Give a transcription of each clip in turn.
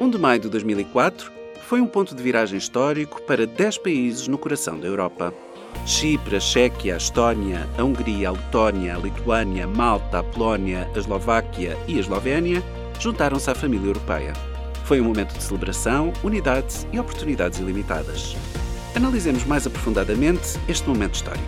1 de maio de 2004 foi um ponto de viragem histórico para 10 países no coração da Europa. Chipre, a Chequia, a Estónia, a Hungria, a Letónia, a Lituânia, Malta, a Polónia, a Eslováquia e a Eslovénia juntaram-se à família europeia. Foi um momento de celebração, unidade e oportunidades ilimitadas. Analisemos mais aprofundadamente este momento histórico.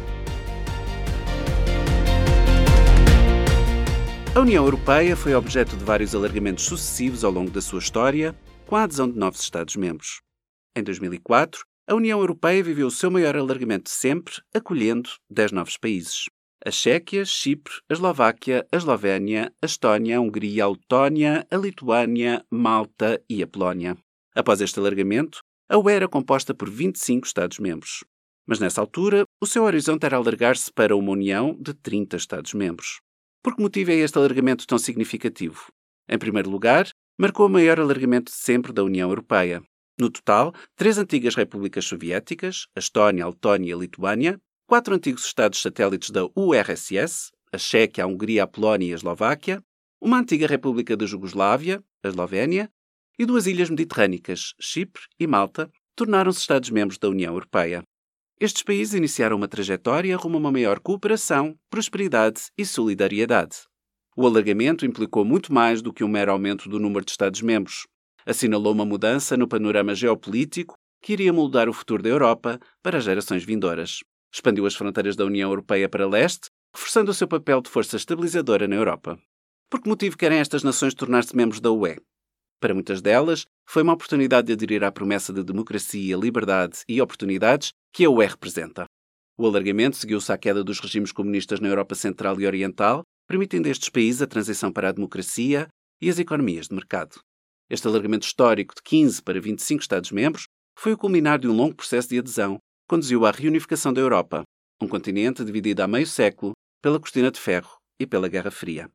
A União Europeia foi objeto de vários alargamentos sucessivos ao longo da sua história, com a adesão de novos Estados-membros. Em 2004, a União Europeia viveu o seu maior alargamento de sempre, acolhendo 10 novos países. A Chequia, Chipre, a Eslováquia, a Eslovénia, a Estónia, a Hungria, a Letónia, a Lituânia, Malta e a Polónia. Após este alargamento, a UE era composta por 25 Estados-membros. Mas nessa altura, o seu horizonte era alargar-se para uma união de 30 Estados-membros. Por que motivo é este alargamento tão significativo? Em primeiro lugar, marcou o maior alargamento de sempre da União Europeia. No total, 3 antigas repúblicas soviéticas, a Estónia, a Letónia e a Lituânia, 4 antigos Estados satélites da URSS, a Chequia, a Hungria, a Polónia e a Eslováquia, uma antiga república da Jugoslávia, a Eslovénia, e 2 ilhas mediterrânicas, Chipre e Malta, tornaram-se Estados-membros da União Europeia. Estes países iniciaram uma trajetória rumo a uma maior cooperação, prosperidade e solidariedade. O alargamento implicou muito mais do que um mero aumento do número de Estados-membros. Assinalou uma mudança no panorama geopolítico que iria moldar o futuro da Europa para as gerações vindouras. Expandiu as fronteiras da União Europeia para leste, reforçando o seu papel de força estabilizadora na Europa. Por que motivo querem estas nações tornar-se membros da UE? Para muitas delas, foi uma oportunidade de aderir à promessa de democracia, liberdade e oportunidades que a UE representa. O alargamento seguiu-se à queda dos regimes comunistas na Europa Central e Oriental, permitindo a estes países a transição para a democracia e as economias de mercado. Este alargamento histórico de 15 para 25 Estados-membros foi o culminar de um longo processo de adesão que conduziu à reunificação da Europa, um continente dividido há meio século pela cortina de ferro e pela Guerra Fria.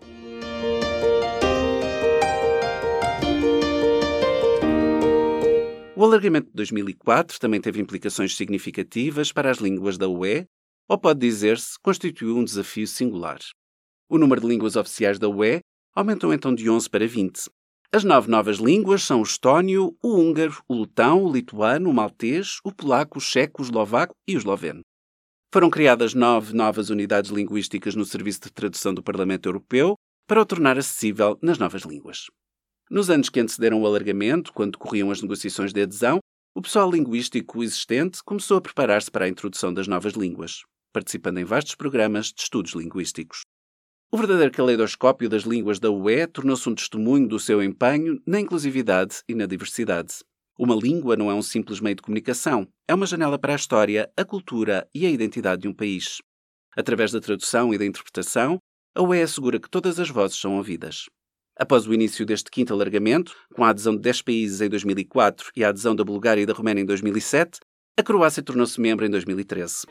O alargamento de 2004 também teve implicações significativas para as línguas da UE, ou pode dizer-se, constituiu um desafio singular. O número de línguas oficiais da UE aumentou então de 11 para 20. As 9 novas línguas são o estónio, o húngaro, o letão, o lituano, o maltês, o polaco, o checo, o eslovaco e o esloveno. Foram criadas 9 novas unidades linguísticas no Serviço de Tradução do Parlamento Europeu para o tornar acessível nas novas línguas. Nos anos que antecederam o alargamento, quando decorriam as negociações de adesão, o pessoal linguístico existente começou a preparar-se para a introdução das novas línguas, participando em vastos programas de estudos linguísticos. O verdadeiro caleidoscópio das línguas da UE tornou-se um testemunho do seu empenho na inclusividade e na diversidade. Uma língua não é um simples meio de comunicação, é uma janela para a história, a cultura e a identidade de um país. Através da tradução e da interpretação, a UE assegura que todas as vozes são ouvidas. Após o início deste quinto alargamento, com a adesão de 10 países em 2004 e a adesão da Bulgária e da Roménia em 2007, a Croácia tornou-se membro em 2013.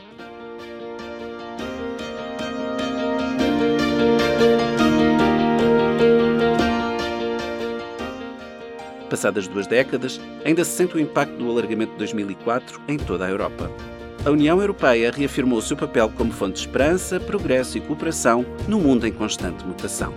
Passadas 2 décadas, ainda se sente o impacto do alargamento de 2004 em toda a Europa. A União Europeia reafirmou o seu papel como fonte de esperança, progresso e cooperação num mundo em constante mutação.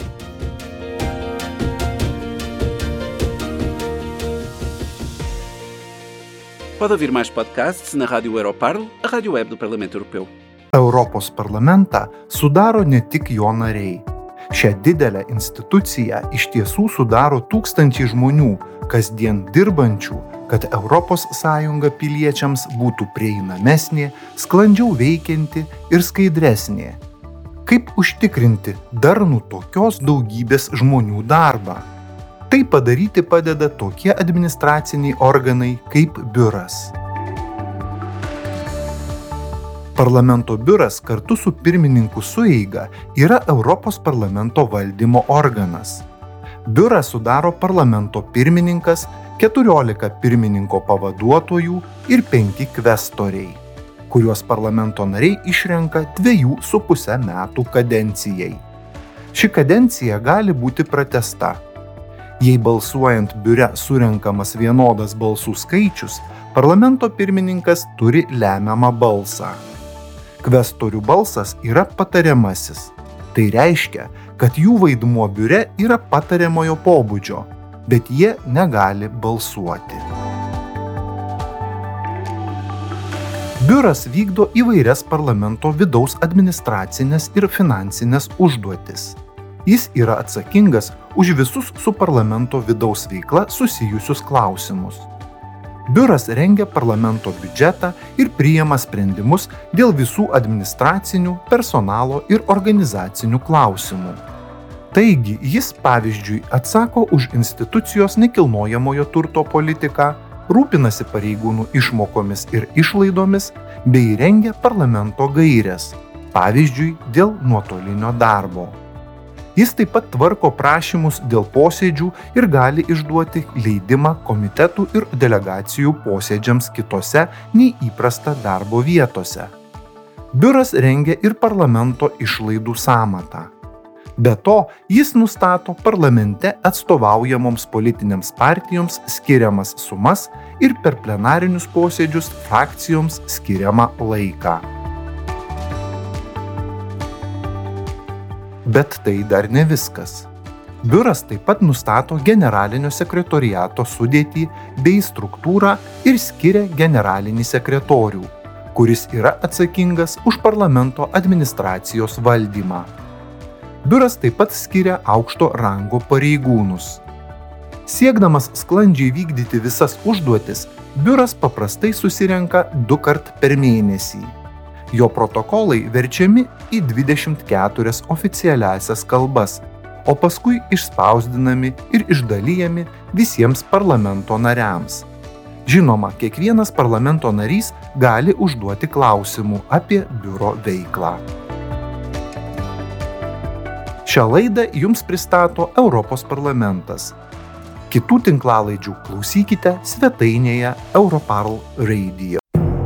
Pode ouvir mais podcasts na Rádio Europarl, a rádio web do Parlamento Europeu. Europos parlamentą sudaro ne tik jo nariai. Šią didelę instituciją iš tiesų sudaro tūkstančiai žmonių, kasdien dirbančių, kad ES piliečiams būtų prieinamesnė, sklandžiau veikianti ir skaidresnė. Kaip užtikrinti darnų tokios daugybės žmonių darbą? Tai padaryti padeda tokie administraciniai organai kaip biuras. Parlamento biuras kartu su pirmininkų sueiga yra Europos parlamento valdymo organas. Biurą sudaro parlamento pirmininkas, 14 pirmininko pavaduotojų ir 5 kvestoriai, kuriuos parlamento nariai išrenka 2,5 metų kadencijai. Ši kadencija gali būti pratęsta. Jei balsuojant biure surenkamas vienodas balsų skaičius, parlamento pirmininkas turi lemiamą balsą. Kvestorių balsas yra patariamasis. Tai reiškia, kad jų vaidmuo biure yra patariamojo pobūdžio. bet jie negali balsuoti. Biuras vykdo įvairias parlamento vidaus administracinės ir finansinės užduotis. Jis yra atsakingas už visus su parlamento vidaus veikla susijusius klausimus. Biuras rengia parlamento biudžetą ir priima sprendimus dėl visų administracinių, personalo ir organizacinių klausimų. Taigi, jis, pavyzdžiui, atsako už institucijos nekilnojamojo turto politiką, rūpinasi pareigūnų išmokomis ir išlaidomis bei rengia parlamento gaires, pavyzdžiui, dėl nuotolinio darbo. Jis taip pat tvarko prašymus dėl posėdžių ir gali išduoti leidimą komitetų ir delegacijų posėdžiams kitose nei įprasta darbo vietose. Biuras rengia ir parlamento išlaidų sąmatą. Be to, jis nustato parlamente atstovaujamoms politinėms partijoms skiriamas sumas ir per plenarinius posėdžius frakcijoms skiriamą laiką. Bet tai dar ne viskas. Biuras taip pat nustato generalinio sekretoriato sudėtį bei struktūrą ir skiria generalinį sekretorių, kuris yra atsakingas už parlamento administracijos valdymą. Biuras taip pat skiria aukšto rango pareigūnus. Siekdamas sklandžiai vykdyti visas užduotis, biuras paprastai susirenka 2 kart per mėnesį. Jo protokolai verčiami į 24 oficialiąsias kalbas, o paskui išspausdinami ir išdalijami visiems parlamento nariams. Žinoma, kiekvienas parlamento narys gali užduoti klausimų apie biuro veiklą. Šią laidą jums pristato Europos parlamentas. Kitų tinklalaidžių klausykite svetainėje Europarl Radio.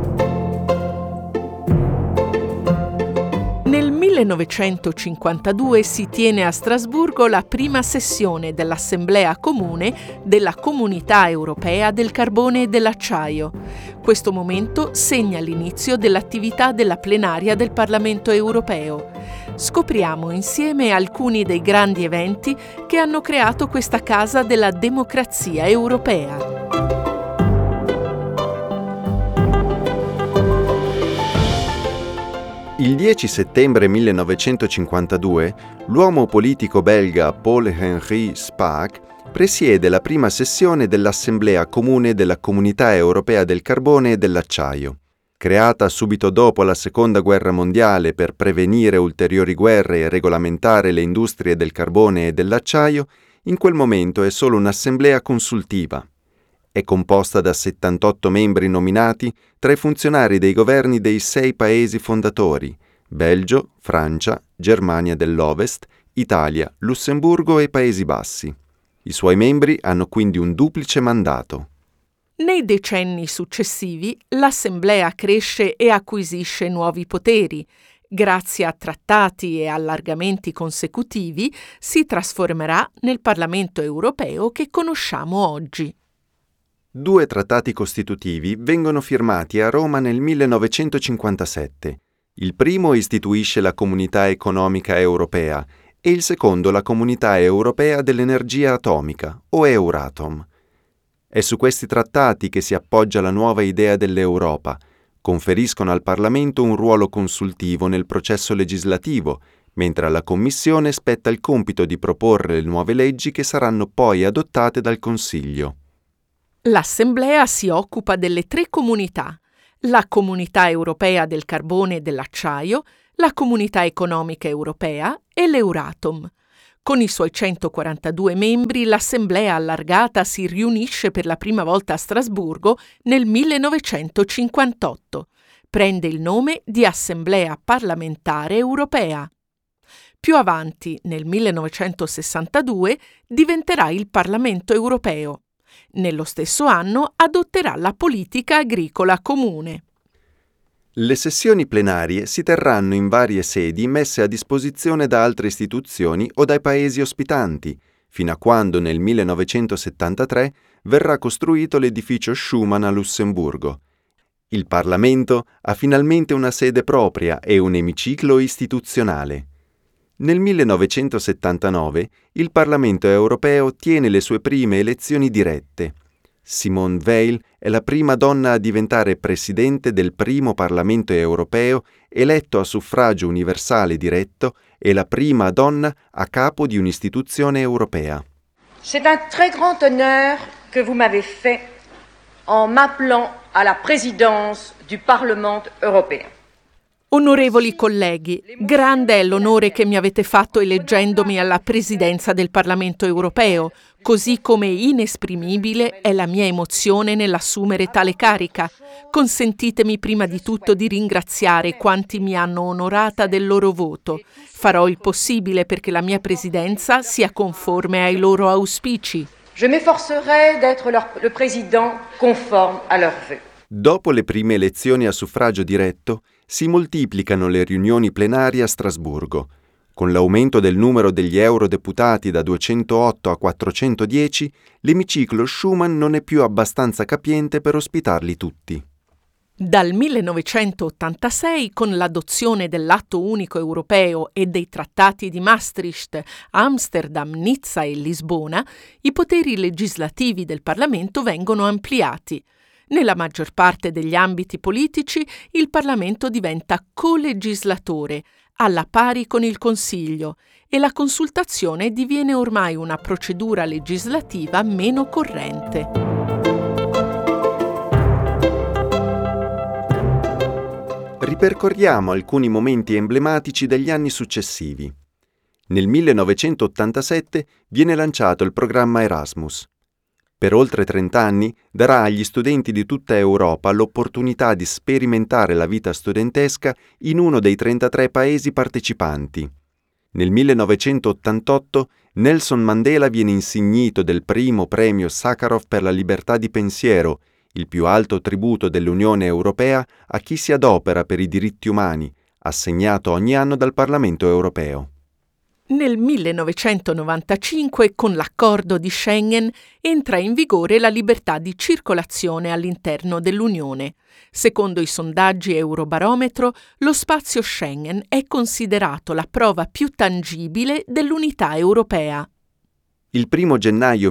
Nel 1952 si tiene a Strasburgo la prima sessione dell'Assemblea Comune della Comunità Europea del Carbone e dell'Acciaio. Questo momento segna l'inizio dell'attività della plenaria del Parlamento Europeo. Scopriamo insieme alcuni dei grandi eventi che hanno creato questa casa della democrazia europea. Il 10 settembre 1952 l'uomo politico belga Paul-Henri Spaak presiede la prima sessione dell'Assemblea Comune della Comunità Europea del Carbone e dell'Acciaio. Creata subito dopo la Seconda Guerra Mondiale per prevenire ulteriori guerre e regolamentare le industrie del carbone e dell'acciaio, in quel momento è solo un'assemblea consultiva. È composta da 78 membri nominati tra i funzionari dei governi dei 6 paesi fondatori: Belgio, Francia, Germania dell'Ovest, Italia, Lussemburgo e Paesi Bassi. I suoi membri hanno quindi un duplice mandato. Nei decenni successivi l'Assemblea cresce e acquisisce nuovi poteri. Grazie a trattati e allargamenti consecutivi si trasformerà nel Parlamento europeo che conosciamo oggi. 2 trattati costitutivi vengono firmati a Roma nel 1957. Il primo istituisce la Comunità Economica Europea e il secondo la Comunità Europea dell'Energia Atomica, o Euratom. È su questi trattati che si appoggia la nuova idea dell'Europa. Conferiscono al Parlamento un ruolo consultivo nel processo legislativo, mentre alla Commissione spetta il compito di proporre le nuove leggi che saranno poi adottate dal Consiglio. L'Assemblea si occupa delle 3 comunità: la Comunità Europea del Carbone e dell'Acciaio, la Comunità Economica Europea e l'Euratom. Con i suoi 142 membri, l'Assemblea allargata si riunisce per la prima volta a Strasburgo nel 1958. Prende il nome di Assemblea Parlamentare Europea. Più avanti, nel 1962, diventerà il Parlamento Europeo. Nello stesso anno adotterà la politica agricola comune. Le sessioni plenarie si terranno in varie sedi messe a disposizione da altre istituzioni o dai paesi ospitanti, fino a quando nel 1973 verrà costruito l'edificio Schuman a Lussemburgo. Il Parlamento ha finalmente una sede propria e un emiciclo istituzionale. Nel 1979 il Parlamento europeo tiene le sue prime elezioni dirette. Simone Veil è la prima donna a diventare presidente del primo Parlamento europeo eletto a suffragio universale diretto e la prima donna a capo di un'istituzione europea. C'est un très grand honneur que vous m'avez fait en m'appelant à la présidence du Parlement européen. Onorevoli colleghi, grande è l'onore che mi avete fatto eleggendomi alla presidenza del Parlamento europeo, così come inesprimibile è la mia emozione nell'assumere tale carica. Consentitemi prima di tutto di ringraziare quanti mi hanno onorata del loro voto. Farò il possibile perché la mia presidenza sia conforme ai loro auspici. Je m'efforcerai d'être le président conforme à leurs vœux. Dopo le prime elezioni a suffragio diretto, si moltiplicano le riunioni plenarie a Strasburgo. Con l'aumento del numero degli eurodeputati da 208 a 410, l'emiciclo Schuman non è più abbastanza capiente per ospitarli tutti. Dal 1986, con l'adozione dell'Atto Unico Europeo e dei trattati di Maastricht, Amsterdam, Nizza e Lisbona, i poteri legislativi del Parlamento vengono ampliati. Nella maggior parte degli ambiti politici il Parlamento diventa colegislatore, alla pari con il Consiglio, e la consultazione diviene ormai una procedura legislativa meno corrente. Ripercorriamo alcuni momenti emblematici degli anni successivi. Nel 1987 viene lanciato il programma Erasmus. Per oltre 30 anni darà agli studenti di tutta Europa l'opportunità di sperimentare la vita studentesca in uno dei 33 paesi partecipanti. Nel 1988 Nelson Mandela viene insignito del primo premio Sakharov per la libertà di pensiero, il più alto tributo dell'Unione Europea a chi si adopera per i diritti umani, assegnato ogni anno dal Parlamento europeo. Nel 1995, con l'accordo di Schengen, entra in vigore la libertà di circolazione all'interno dell'Unione. Secondo i sondaggi Eurobarometro, lo spazio Schengen è considerato la prova più tangibile dell'unità europea. Il 1 gennaio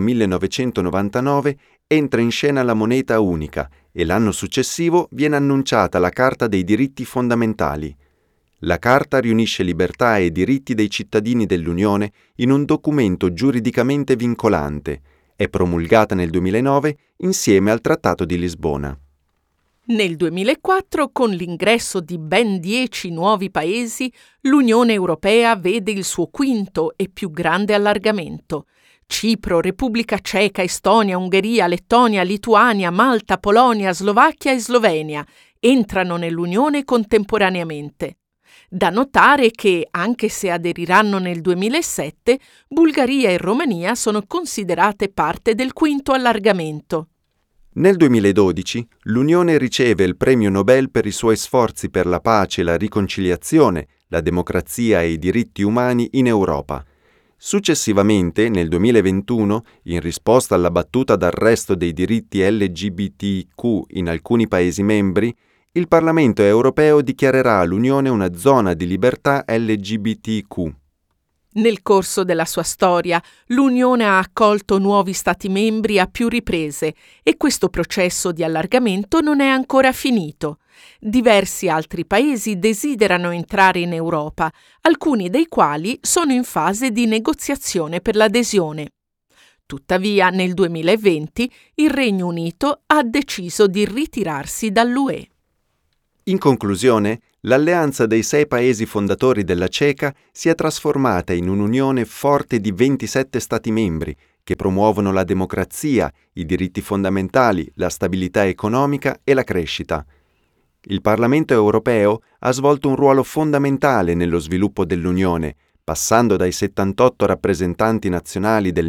1999 entra in scena la moneta unica e l'anno successivo viene annunciata la Carta dei diritti fondamentali. La Carta riunisce libertà e diritti dei cittadini dell'Unione in un documento giuridicamente vincolante. È promulgata nel 2009 insieme al Trattato di Lisbona. Nel 2004, con l'ingresso di ben 10 nuovi paesi, l'Unione Europea vede il suo quinto e più grande allargamento. Cipro, Repubblica Ceca, Estonia, Ungheria, Lettonia, Lituania, Malta, Polonia, Slovacchia e Slovenia entrano nell'Unione contemporaneamente. Da notare che, anche se aderiranno nel 2007, Bulgaria e Romania sono considerate parte del quinto allargamento. Nel 2012 l'Unione riceve il Premio Nobel per i suoi sforzi per la pace, la riconciliazione, la democrazia e i diritti umani in Europa. Successivamente, nel 2021, in risposta alla battuta d'arresto dei diritti LGBTQ in alcuni Paesi membri, il Parlamento europeo dichiarerà l'Unione una zona di libertà LGBTQ. Nel corso della sua storia, l'Unione ha accolto nuovi Stati membri a più riprese e questo processo di allargamento non è ancora finito. Diversi altri paesi desiderano entrare in Europa, alcuni dei quali sono in fase di negoziazione per l'adesione. Tuttavia, nel 2020 il Regno Unito ha deciso di ritirarsi dall'UE. In conclusione, l'alleanza dei 6 paesi fondatori della CECA si è trasformata in un'unione forte di 27 Stati membri che promuovono la democrazia, i diritti fondamentali, la stabilità economica e la crescita. Il Parlamento europeo ha svolto un ruolo fondamentale nello sviluppo dell'Unione, passando dai 78 rappresentanti nazionali del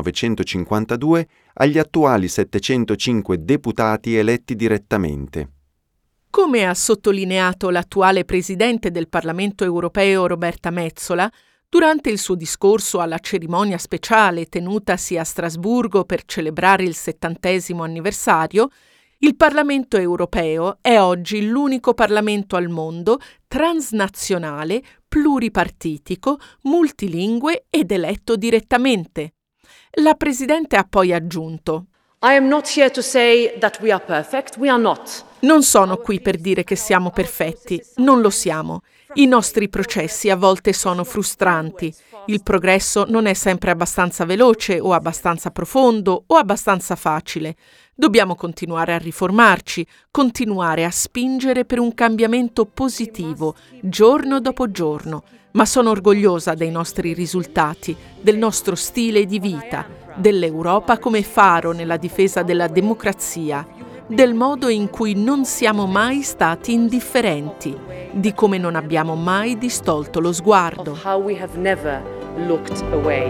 1952 agli attuali 705 deputati eletti direttamente. Come ha sottolineato l'attuale presidente del Parlamento europeo Roberta Metsola, durante il suo discorso alla cerimonia speciale tenutasi a Strasburgo per celebrare il 70° anniversario, Il Parlamento europeo è oggi l'unico Parlamento al mondo transnazionale, pluripartitico, multilingue ed eletto direttamente. La Presidente ha poi aggiunto: I am not here to say that we are perfect. We are not. Non sono qui per dire che siamo perfetti, non lo siamo. I nostri processi a volte sono frustranti. Il progresso non è sempre abbastanza veloce o abbastanza profondo o abbastanza facile. Dobbiamo continuare a riformarci, continuare a spingere per un cambiamento positivo, giorno dopo giorno. Ma sono orgogliosa dei nostri risultati, del nostro stile di vita, dell'Europa come faro nella difesa della democrazia, del modo in cui non siamo mai stati indifferenti, di come non abbiamo mai distolto lo sguardo. Of how we have never looked away.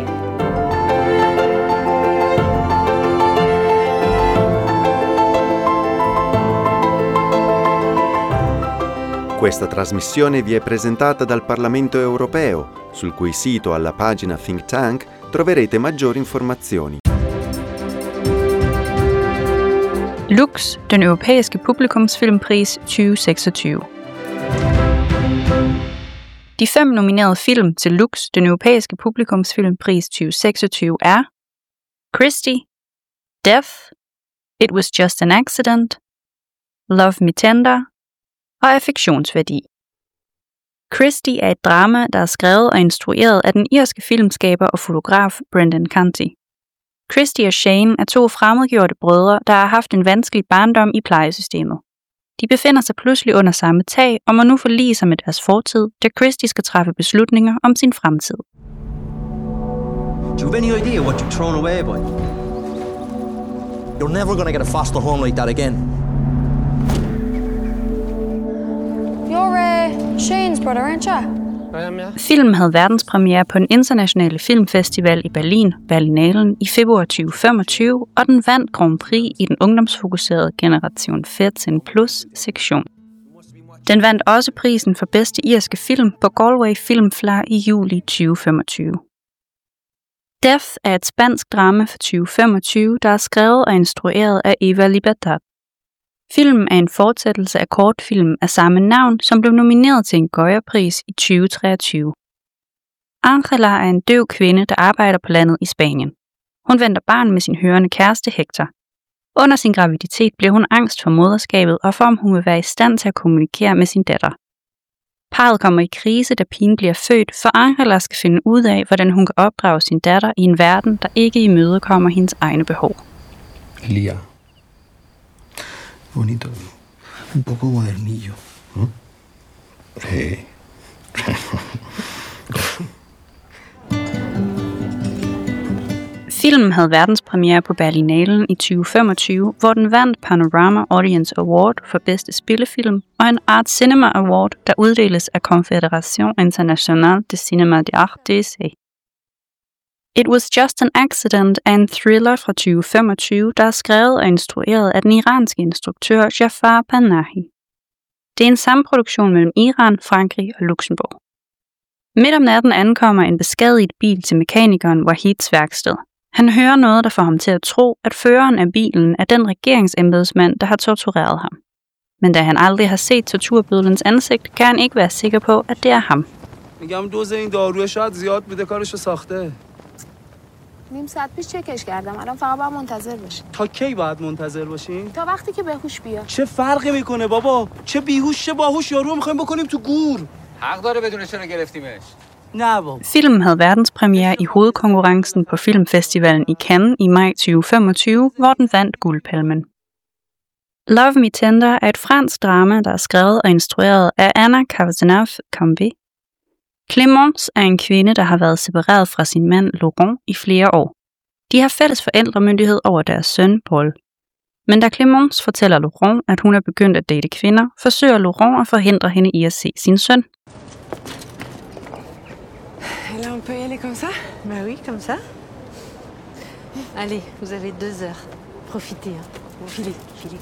Questa trasmissione vi è presentata dal Parlamento europeo, sul cui sito alla pagina Think Tank troverete maggiori informazioni. Lux, den europæiske publikumsfilmpris 2026. De 5 nominerede film til Lux, den europæiske publikumsfilmpris 2026 er Christie, Death, It Was Just an Accident, Love Me Tender og Affektionsværdi. Christie er et drama, der er skrevet og instrueret af den irske filmskaber og fotograf Brendan Canty. Christie og Shane er 2 fremmedgjorte brødre, der har haft en vanskelig barndom i plejesystemet. De befinder sig pludselig under samme tag og må nu forlige sig med deres fortid, da Christie skal træffe beslutninger om sin fremtid. Do you have any idea what you've thrown away, boy? You're never gonna get a foster home like that again. You're Shane's brother, aren't you? Filmen havde verdenspremiere på den internationale filmfestival i Berlin, Berlinalen, i februar 2025, og den vandt Grand Prix i den ungdomsfokuserede Generation 14+ sektion. Den vandt også prisen for bedste irske film på Galway Filmflar i juli 2025. Death er et spansk drama fra 2025, der er skrevet og instrueret af Eva Libertad. Filmen er en fortsættelse af kortfilmen af samme navn, som blev nomineret til en Goya-pris i 2023. Angela er en døv kvinde, der arbejder på landet i Spanien. Hun venter barn med sin hørende kæreste Hector. Under sin graviditet bliver hun angst for moderskabet og for, om hun vil være i stand til at kommunikere med sin datter. Parret kommer i krise, da pigen bliver født, for Angela skal finde ud af, hvordan hun kan opdrage sin datter i en verden, der ikke imødekommer hendes egne behov. Elia. Bonito. Un poco modernillo. Hey. Filmen havde verdenspremiere på Berlinalen i 2025, hvor den vandt Panorama Audience Award for bedste spillefilm og en Art Cinema Award, der uddeles af Confédération Internationale de Cinéma d'Art. It Was Just an Accident er en thriller fra 2025, der er skrevet og instrueret af den iranske instruktør Jafar Panahi. Det er en samproduktion mellem Iran, Frankrig og Luxembourg. Midt om natten ankommer en beskadiget bil til mekanikeren Wahids værksted. Han hører noget, der får ham til at tro, at føreren af bilen er den regeringsembedsmand, der har tortureret ham. Men da han aldrig har set torturbødlens ansigt, kan han ikke være sikker på, at det er ham. نیم ساعت پیش چکش کردم الان فقط باید منتظر باشی تا کی باید منتظر باشیم؟ تا وقتی که بهوش بیاد. چه فرقی میکنه بابا؟ چه بیهوش چه باهوش یارو میخوایم بکنیم تو گور. حق داره بدون چرا گرفتیمش. نه بابا. Filmen havde verdenspremiere i hovedkonkurrencen på filmfestivalen i Cannes i maj 2025, hvor den vandt Guldpalmen. Love Me Tender er et fransk drama, der er skrevet og instrueret af Anna Cazeneuve-Cambe. Clémence er en kvinde, der har været separeret fra sin mand Laurent i flere år. De har fælles forældremyndighed over deres søn Paul. Men da Clémence fortæller Laurent, at hun er begyndt at date kvinder, forsøger Laurent at forhindre hende i at se sin søn. Là, on peut y aller comme ça? Bah oui, comme ça. Allez, vous avez 2 heures. Profitez, hein. Filez, filez.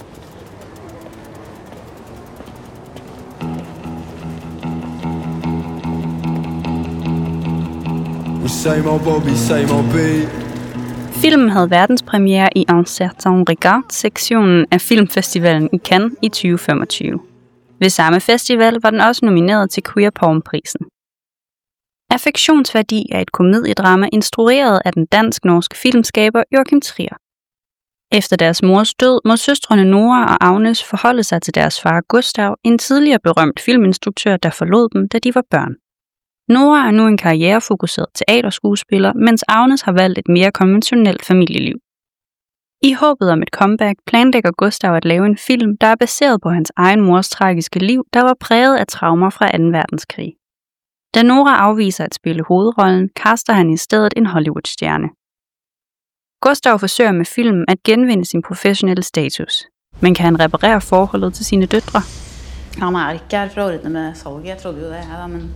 Filmen havde verdenspremiere i Un certain regard-sektionen af filmfestivalen i Cannes i 2025. Ved samme festival var den også nomineret til Queer Porn-prisen. Affektionsværdi er et komediedrama instrueret af den dansk-norske filmskaber Joachim Trier. Efter deres mors død må søstrene Nora og Agnes forholde sig til deres far Gustav, en tidligere berømt filminstruktør, der forlod dem, da de var børn. Nora er nu en karrierefokuseret teaterskuespiller, mens Agnes har valgt et mere konventionelt familieliv. I håbet om et comeback planlægger Gustav at lave en film, der er baseret på hans egen mors tragiske liv, der var præget af traumer fra 2. verdenskrig. Da Nora afviser at spille hovedrollen, kaster han i stedet en Hollywood-stjerne. Gustav forsøger med filmen at genvinde sin professionelle status. Men kan han reparere forholdet til sine døtre? Han er ikke her for at ordne med salget. Jeg trodde jo det, ja, men...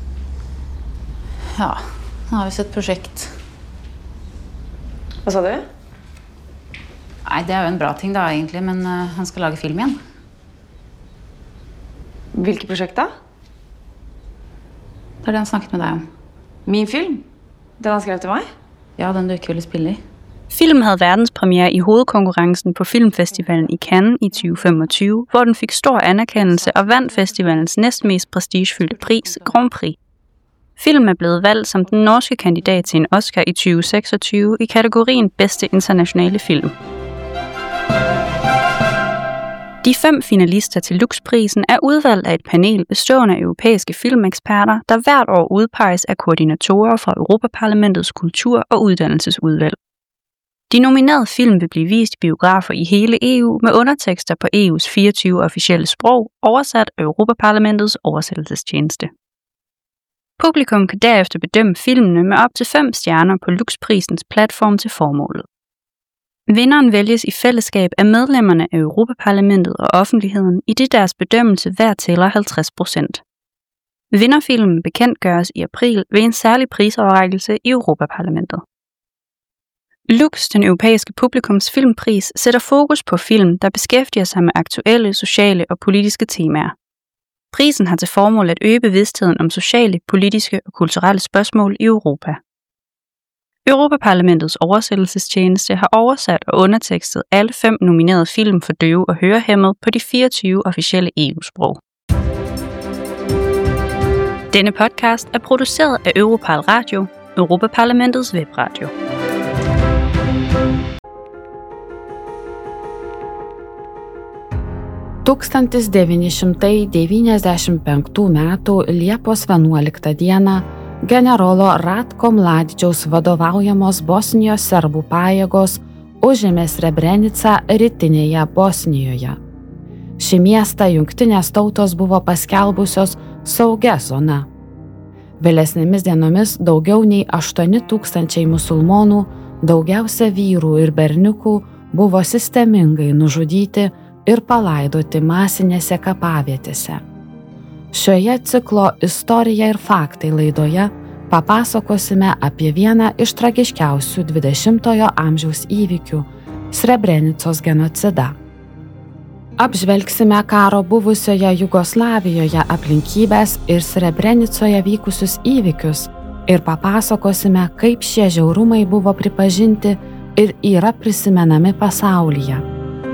Ja, han har vist et projekt. Hvad sa du? Nej, det er jo en bra ting da, egentlig, men han skal lage film igjen. Hvilket projekt da? Det er det han snakket med deg om. Min film? Den han skrev til mig? Ja, den du ikke ville spille i. Filmen havde verdenspremiere i hovedkonkurrencen på Filmfestivalen i Cannes i 2025, hvor den fik stor anerkendelse og vandt festivalens næstmest prestigefyldte pris, Grand Prix. Filmen er blevet valgt som den norske kandidat til en Oscar i 2026 i kategorien Bedste internationale film. De 5 finalister til Lux-prisen er udvalgt af et panel bestående af europæiske filmeksperter, der hvert år udpeges af koordinatorer fra Europaparlamentets kultur- og uddannelsesudvalg. De nominerede film vil blive vist i biografer i hele EU med undertekster på EU's 24 officielle sprog, oversat af Europaparlamentets oversættelsestjeneste. Publikum kan derefter bedømme filmene med op til 5 stjerner på Lux-prisens platform til formålet. Vinderen vælges i fællesskab af medlemmerne af Europaparlamentet og offentligheden, i det deres bedømmelse hver tæller 50%. Vinderfilmen bekendtgøres i april ved en særlig prisoverrækkelse i Europaparlamentet. Lux, den europæiske publikums filmpris, sætter fokus på film, der beskæftiger sig med aktuelle, sociale og politiske temaer. Prisen har til formål at øge bevidstheden om sociale, politiske og kulturelle spørgsmål i Europa. Europaparlamentets oversættelsestjeneste har oversat og undertekstet alle 5 nominerede film for døve og hørehæmmede på de 24 officielle EU-sprog. Denne podcast er produceret af Europal Radio, Europaparlamentets webradio. Tūkstantis 995 metų Liepos 11 dieną generolo Ratko Mladičiaus vadovaujamos Bosnijos serbų pajėgos užėmė Srebrenicą rytinėje Bosnijoje. Šį miestą jungtinės tautos buvo paskelbusios saugia zona. Vėlesnėmis dienomis daugiau nei 8,000 musulmonų, daugiausia vyrų ir berniukų, buvo sistemingai nužudyti ir palaidoti masinėse kapavietėse. Šioje ciklo Istorija ir faktai laidoje papasakosime apie vieną iš tragiškiausių 20-ojo amžiaus įvykių – Srebrenicos genocidą. Apžvelgsime karo buvusioje Jugoslavijoje aplinkybės ir Srebrenicoje vykusius įvykius ir papasakosime, kaip šie žiaurumai buvo pripažinti ir yra prisimenami pasaulyje.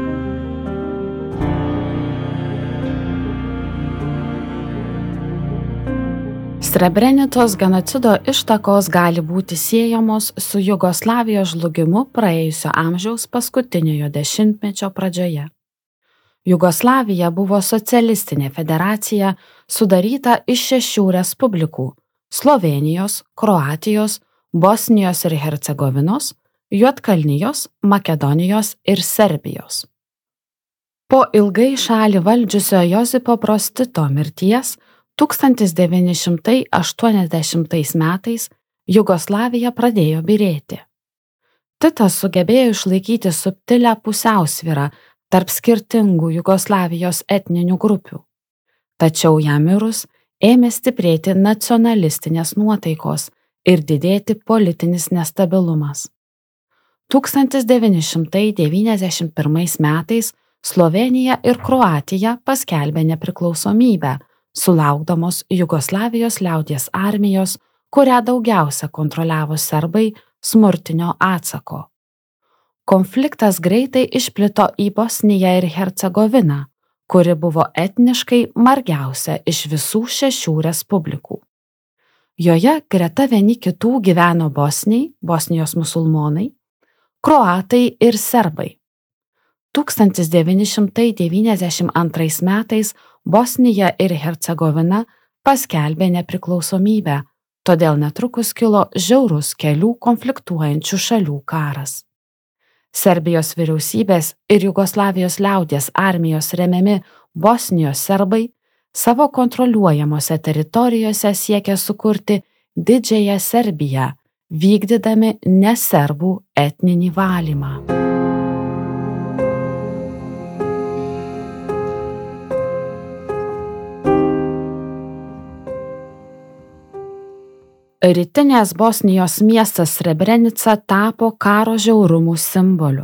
Srebrenicos genocido ištakos gali būti siejamos su Jugoslavijos žlugimu praėjusio amžiaus paskutiniojo dešimtmečio pradžioje. Jugoslavija buvo socialistinė federacija sudaryta iš 6 respublikų – Slovėnijos, Kroatijos, Bosnijos ir Hercegovinos, Juodkalnijos, Makedonijos ir Serbijos. Po ilgai šalį valdžiusio Josipo Broz Tito mirties 1980 metais Jugoslavija pradėjo byrėti. Titas sugebėjo išlaikyti subtilę pusiausvyrą tarp skirtingų Jugoslavijos etninių grupių. Tačiau jam mirus ėmė stiprėti nacionalistinės nuotaikos ir didėti politinis nestabilumas. 1991 metais Slovėnija ir Kroatija paskelbė nepriklausomybę, sulaukdamos Jugoslavijos liaudies armijos, kurią daugiausia kontroliavo serbai, smurtinio atsako. Konfliktas greitai išplito į Bosniją ir Hercegoviną, kuri buvo etniškai margiausia iš visų 6 respublikų. Joje greta vieni kitų gyveno bosniai, Bosnijos musulmonai, kroatai ir serbai. 1992 metais Bosnija ir Hercegovina paskelbė nepriklausomybę, todėl netrukus kilo žiaurus kelių konfliktuojančių šalių karas. Serbijos vyriausybės ir Jugoslavijos liaudies armijos remiami Bosnijos serbai savo kontroliuojamose teritorijose siekia sukurti Didžiąją Serbiją, vykdydami neserbų etninį valymą. Rytinės Bosnijos miestas Srebrenica tapo karo žiaurumų simboliu.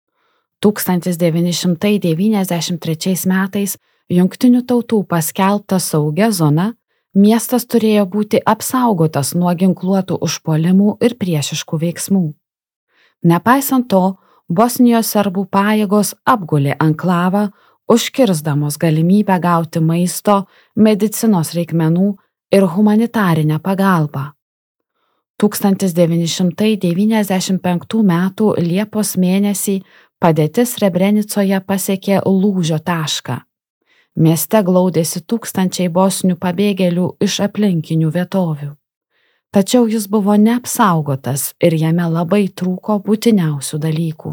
1993 metais Jungtinių tautų paskelbta saugia zona, miestas turėjo būti apsaugotas nuo ginkluotų užpuolimų ir priešiškų veiksmų. Nepaisant to, Bosnijos serbų pajėgos apgulė anklavą, užkirsdamos galimybę gauti maisto, medicinos reikmenų ir humanitarinę pagalbą. 1995 metų Liepos mėnesį padėtis Srebrenicoje pasiekė lūžio tašką. Mieste glaudėsi tūkstančiai bosnių pabėgėlių iš aplinkinių vietovių. Tačiau jis buvo neapsaugotas ir jame labai trūko būtiniausių dalykų.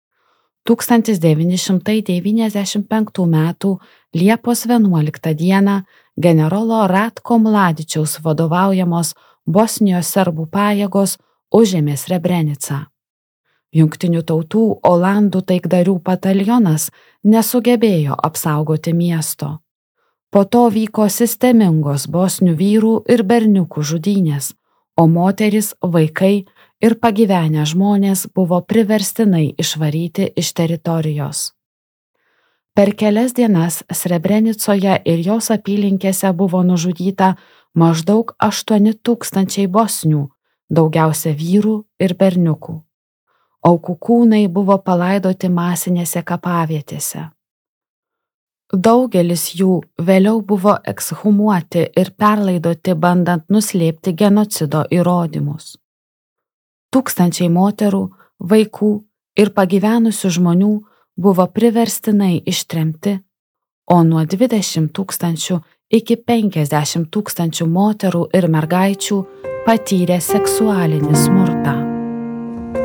1995 metų Liepos 11 dieną generolo Ratko Mladičiaus vadovaujamos Bosnijos serbų pajėgos užėmė Srebrenicą. Jungtinių tautų olandų taikdarių batalionas nesugebėjo apsaugoti miesto. Po to vyko sistemingos bosnių vyrų ir berniukų žudynės, o moterys, vaikai ir pagyvenę žmonės buvo priverstinai išvaryti iš teritorijos. Per kelias dienas Srebrenicoje ir jos apylinkėse buvo nužudyta maždaug 8000 bosnių, daugiausia vyrų ir berniukų. Aukų kūnai buvo palaidoti masinėse kapavietėse. Daugelis jų vėliau buvo ekshumuoti ir perlaidoti, bandant nuslėpti genocido įrodymus. Tūkstančiai moterų, vaikų ir pagyvenusių žmonių buvo priverstinai ištremti, o nuo 20 000 iki 50 000 moterų ir mergaičių patyrė seksualinį smurtą.